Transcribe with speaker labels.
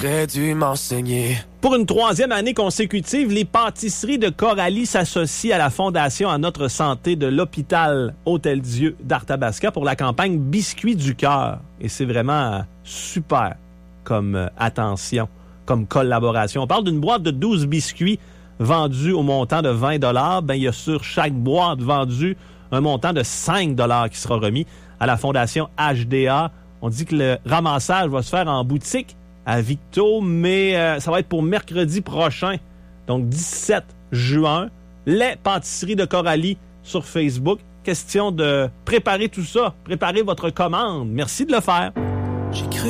Speaker 1: T'aurais dû m'enseigner.
Speaker 2: Pour une 3e année consécutive, les pâtisseries de Coralie s'associent à la Fondation à notre santé de l'hôpital Hôtel-Dieu d'Arthabasca pour la campagne Biscuits du cœur. Et c'est vraiment super comme attention, comme collaboration. On parle d'une boîte de 12 biscuits vendus au montant de 20 $. Ben, il y a sur chaque boîte vendue un montant de 5 $ qui sera remis à la Fondation HDA. On dit que le ramassage va se faire en boutique à Victo, mais ça va être pour mercredi prochain, donc 17 juin. Les pâtisseries de Coralie sur Facebook. Question de préparer tout ça, préparer votre commande. Merci de le faire.
Speaker 1: J'ai cru